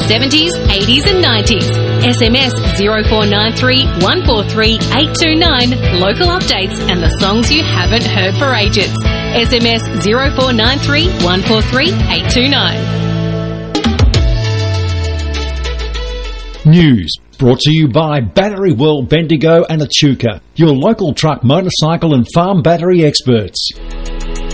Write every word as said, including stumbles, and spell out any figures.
seventies, eighties and nineties. S M S zero four nine three, one four three, eight two nine. Local updates and the songs you haven't heard for ages. S M S zero four nine three, one four three, eight two nine. News brought to you by Battery World, Bendigo and Echuca, your local truck, motorcycle and farm battery experts.